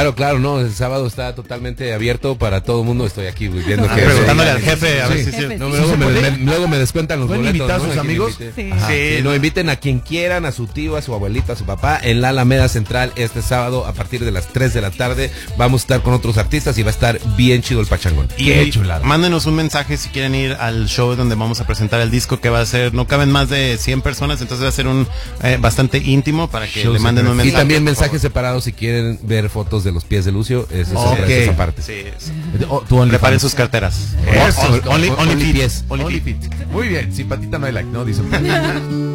Claro, no, el sábado está totalmente abierto para todo el mundo. Estoy aquí viendo que preguntándole al jefe a ver si no, luego me descuentan los boletos. ¿Pueden invitar ¿no? a sus amigos? Sí, no, inviten a quien quieran, a su tío, a su abuelita, a su papá, en la Alameda Central este sábado a partir de las 3 de la tarde. Vamos a estar con otros artistas y va a estar bien chido el pachangón. Y chulado. Mándenos un mensaje si quieren ir al show donde vamos a presentar el disco, que va a ser, no caben más de 100 personas, entonces va a ser un bastante íntimo para que le manden un mensaje. Y también mensajes separados si quieren ver fotos de los pies de Lucio, esa es esa parte. Sí. Preparen sus carteras. Only pies. Only feet. Muy bien, sin patita no hay like, ¿no? Dice.